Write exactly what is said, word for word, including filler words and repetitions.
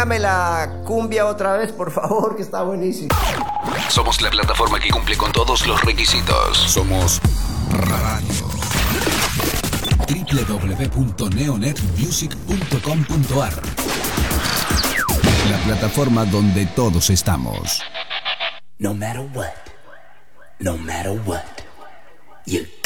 póngame la cumbia otra vez, por favor, que está buenísimo. Somos la plataforma que cumple con todos los requisitos. Somos radio. doble u doble u doble u punto neonet music punto com punto a r. La plataforma donde todos estamos. No matter what, no matter what, you